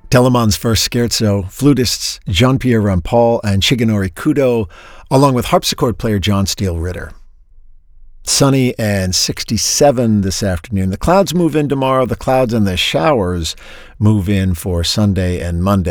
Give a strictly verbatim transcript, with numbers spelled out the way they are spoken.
Telemann's First Scherzo, flutists Jean-Pierre Rampal and Shigenori Kudo, along with harpsichord player John Steele Ritter. Sunny and sixty-seven this afternoon. The clouds move in tomorrow. The clouds and the showers move in for Sunday and Monday.